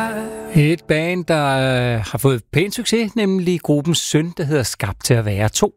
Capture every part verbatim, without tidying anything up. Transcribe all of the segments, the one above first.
Et band, der øh, har fået pæn succes, nemlig gruppens Søn, der hedder Skabt til at være to.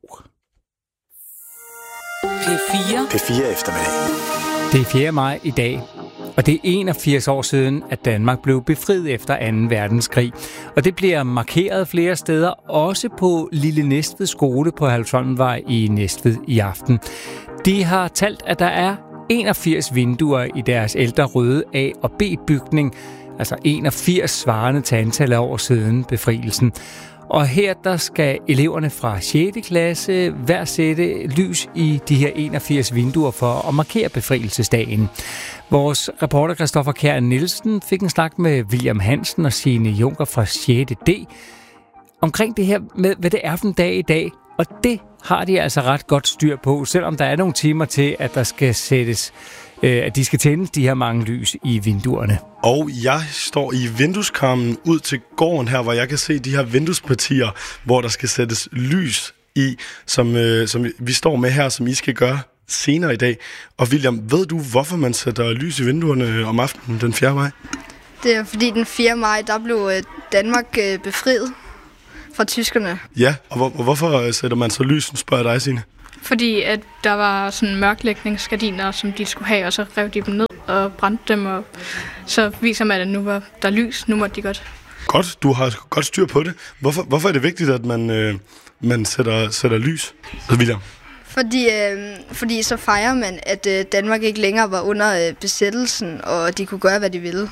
P fire. P fire eftermiddag. Det er fjerde maj i dag, og det er enogfirs år siden, at Danmark blev befriet efter anden verdenskrig. Og det bliver markeret flere steder, også på Lille Næstved Skole på Herlufsholmvej i Næstved i aften. De har talt, at der er enogfirs vinduer i deres ældre røde A- og B-bygning, altså enogfirs svarende til antallet af år siden befrielsen. Og her der skal eleverne fra sjette klasse hver sætte lys i de her enogfirs vinduer for at markere befrielsesdagen. Vores reporter Christoffer Kjær Nielsen fik en snak med William Hansen og Signe Junker fra sjette D omkring det her med, hvad det er for en dag i dag. Og det har de altså ret godt styr på, selvom der er nogle timer til, at der skal sættes, øh, at de skal tænde de her mange lys i vinduerne. Og jeg står i vindueskarmen ud til gården her, hvor jeg kan se de her vinduespartier, hvor der skal sættes lys i, som, øh, som vi står med her, som I skal gøre senere i dag. Og William, ved du, hvorfor man sætter lys i vinduerne om aftenen den fjerde maj? Det er fordi den fjerde maj, der blev Danmark befriet fra tyskerne. Ja, og, hvor, og hvorfor sætter man så lys, spørger dig, Signe? Fordi at der var sådan mørklægningsgardiner, som de skulle have, og så rev de dem ned og brændte dem, og så viser man, at nu var der lys, nu måtte de godt. Godt, du har godt styr på det. Hvorfor, hvorfor er det vigtigt, at man, øh, man sætter, sætter lys? William? Fordi, øh, fordi så fejrer man, at øh, Danmark ikke længere var under øh, besættelsen, og de kunne gøre, hvad de ville.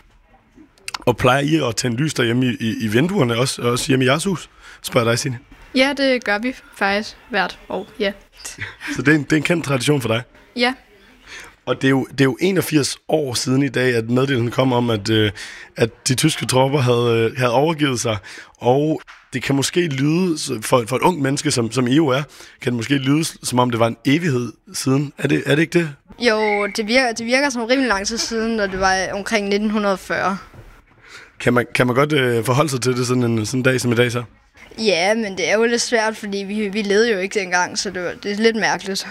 Og plejer I at tænde lys derhjemme i, i, i vinduerne, også, også hjemme i jeres hus? Spørger dig, Signe. Ja, det gør vi faktisk hvert år, ja. Så det er, en, det er en kendt tradition for dig? Ja. Og det er, jo, det er jo enogfirs år siden i dag, at meddelelsen kom om, at, øh, at de tyske tropper havde, havde overgivet sig. Og det kan måske lyde, for, for et ungt menneske, som, som I jo er, kan det måske lyde, som om det var en evighed siden. Er det, er det ikke det? Jo, det virker, det virker som rimelig lang tid siden, når det var omkring nitten fyrre. Kan man, kan man godt øh, forholde sig til det sådan en sådan en dag som i dag så? Ja, men det er jo lidt svært, fordi vi, vi levede jo ikke dengang, så det, var, det er lidt mærkeligt.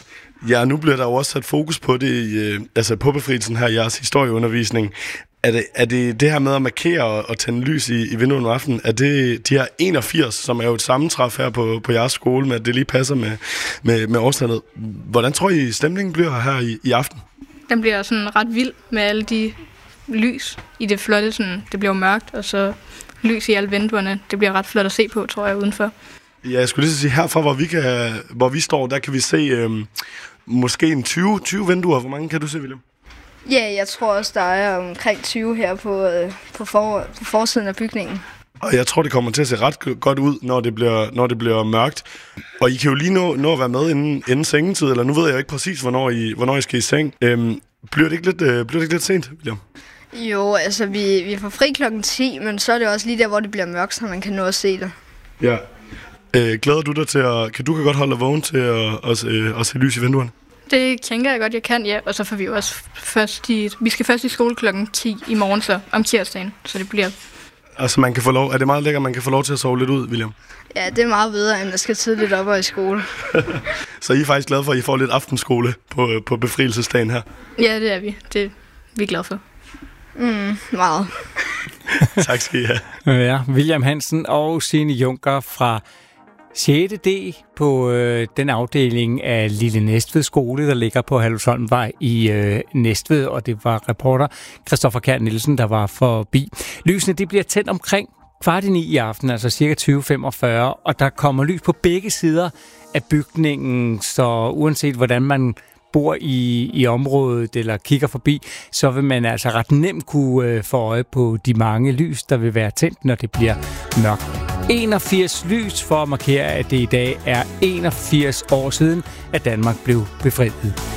Ja, nu bliver der jo også sat fokus på det, øh, altså på befrielsen her i jeres historieundervisning. Er det, er det det her med at markere og, og tænde lys i, i vinduet om aftenen, er det de her enogfirs, som er jo et sammentræf her på, på jeres skole, med at det lige passer med, med, med årstallet. Hvordan tror I stemningen bliver her i, i aften? Den bliver sådan ret vild med alle de lys i det flotte, sådan, det bliver mørkt, og så lys i alle vinduerne. Det bliver ret flot at se på, tror jeg, udenfor. Ja, jeg skulle lige sige, herfra, hvor vi, kan, hvor vi står, der kan vi se øhm, måske en tyve, tyve vinduer. Hvor mange kan du se, William? Ja, jeg tror også, der er omkring tyve her på, øh, på, for, på forsiden af bygningen. Og jeg tror, det kommer til at se ret godt ud, når det bliver, når det bliver mørkt. Og I kan jo lige nå, nå at være med inden, inden sengetid, eller nu ved jeg jo ikke præcis, hvornår I, hvornår I skal i seng. Øhm, bliver, det ikke lidt, øh, bliver det ikke lidt sent, William? Jo, altså vi, vi får fri klokken ti, men så er det også lige der, hvor det bliver mørkt, så man kan nå at se det. Ja. Øh, glæder du dig til at... Kan du kan godt holde dig vågen til at, at, at, at se lys i vinduerne? Det tænker jeg godt, jeg kan, ja. Og så får vi jo også først i... Vi skal først i skole klokken ti i morgen, så om tirsdagen, så det bliver... Altså man kan få lov... Er det meget lækkert, man kan få lov til at sove lidt ud, William? Ja, det er meget bedre, end at skal tidligt op og i skole. Så I er faktisk glade for, at I får lidt aftenskole på, på befrielsesdagen her? Ja, det er vi. Det er vi glade for. Mm, meget. Tak skal I have. Ja, William Hansen og Signe Junker fra sjette D på øh, den afdeling af Lille Næstved Skole, der ligger på Herlufsholmvej i øh, Næstved, og det var reporter Christoffer Kjær Nielsen, der var forbi. Lysene de bliver tændt omkring kvart i ni i aften, altså cirka tyve femogfyrre, og der kommer lys på begge sider af bygningen, så uanset hvordan man bor i, i området eller kigger forbi, så vil man altså ret nemt kunne øh, få øje på de mange lys, der vil være tændt, når det bliver mørkt. enogfirs lys for at markere, at det i dag er enogfirs år siden, at Danmark blev befriet.